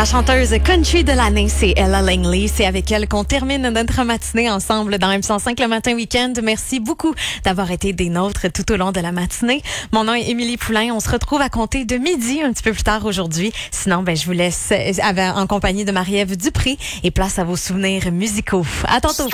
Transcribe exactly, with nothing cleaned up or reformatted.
La chanteuse country de l'année, c'est Ella Langley. C'est avec elle qu'on termine notre matinée ensemble dans M cent cinq le matin week-end. Merci beaucoup d'avoir été des nôtres tout au long de la matinée. Mon nom est Émilie Poulain. On se retrouve à compter de midi un petit peu plus tard aujourd'hui. Sinon, ben, je vous laisse en compagnie de Marie-Ève Dupré et place à vos souvenirs musicaux. À tantôt.